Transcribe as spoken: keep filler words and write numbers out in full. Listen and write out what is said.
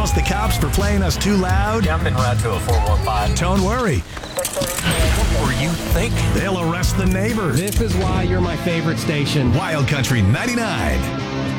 calls the cops for playing us too loud? Yeah, I'm en route to a four one five. Don't worry. What were you thinking? They'll arrest the neighbors. This is why you're my favorite station. Wild Country ninety-nine.